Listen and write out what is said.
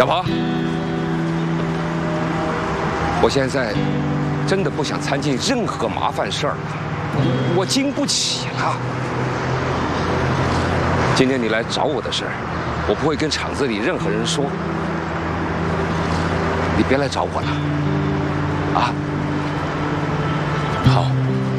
小鹏，我现在真的不想掺进任何麻烦事儿了，我经不起了。今天你来找我的事儿，我不会跟厂子里任何人说。你别来找我了，啊？好。